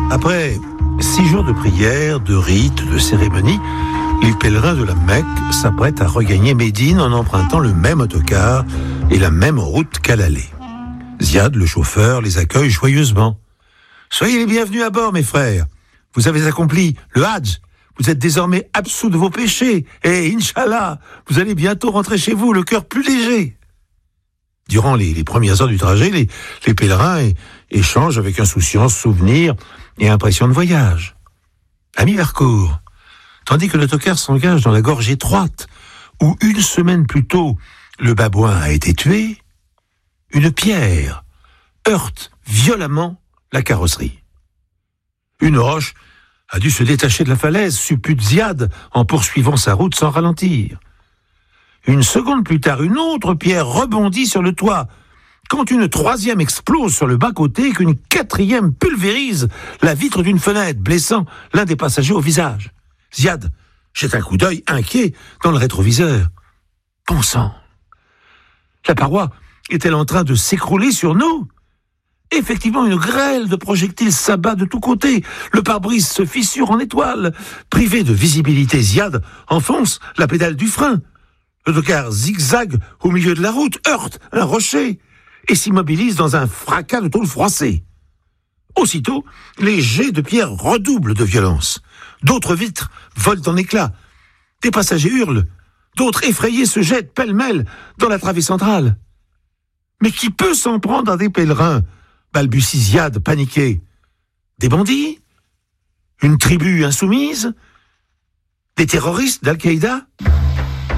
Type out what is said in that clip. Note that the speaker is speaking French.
Après 6 jours de prières, de rites, de cérémonies, les pèlerins de la Mecque s'apprêtent à regagner Médine en empruntant le même autocar et la même route qu'à l'aller. Ziad, le chauffeur, les accueille joyeusement. « Soyez les bienvenus à bord, mes frères. Vous avez accompli le Hadj. Vous êtes désormais absous de vos péchés. Et Inch'Allah, vous allez bientôt rentrer chez vous, le cœur plus léger. » Durant les premières heures du trajet, les pèlerins échangent avec insouciance souvenirs et impressions de voyage. À mi-parcours, tandis que l'autocar s'engage dans la gorge étroite où 1 semaine plus tôt le babouin a été tué, une pierre heurte violemment la carrosserie. Une roche a dû se détacher de la falaise, suppute Ziad en poursuivant sa route sans ralentir. 1 seconde plus tard, une autre pierre rebondit sur le toit, quand une 3e explose sur le bas-côté et qu'une 4e pulvérise la vitre d'une fenêtre, blessant l'un des passagers au visage. Ziad jette un coup d'œil inquiet dans le rétroviseur. Bon sang! La paroi est-elle en train de s'écrouler sur nous? Effectivement, une grêle de projectiles s'abat de tous côtés. Le pare-brise se fissure en étoiles. Privé de visibilité, Ziad enfonce la pédale du frein. L'autocar zigzague au milieu de la route, heurte un rocher et s'immobilise dans un fracas de tôle froissée. Aussitôt, les jets de pierre redoublent de violence. D'autres vitres volent en éclats. Des passagers hurlent. D'autres effrayés se jettent pêle-mêle dans la travée centrale. Mais qui peut s'en prendre à des pèlerins? Balbutie Ziad, paniqué. Des bandits? Une tribu insoumise? Des terroristes d'Al-Qaïda?